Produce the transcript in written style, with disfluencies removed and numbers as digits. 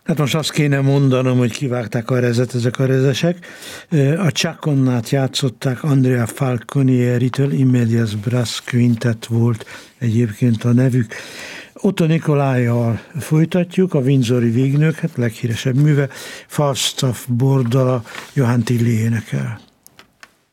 Hát most azt kéne mondanom, hogy kivágták a rezet ezek a rezesek. A Ciaconnát játszották Andrea Falconieri-től, Immedias Brass Quintet volt egyébként a nevük. Otto Nikolájjal folytatjuk, a Windsori Vígnők, hát leghíresebb műve, Falstaff Bordala, Johann Tilly énekel.